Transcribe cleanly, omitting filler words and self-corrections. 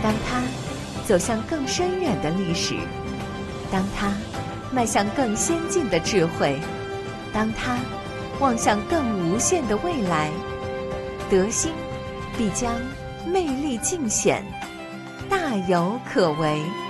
当他走向更深远的历史，当他迈向更先进的智慧，当他望向更无限的未来，德兴必将魅力尽显，大有可为。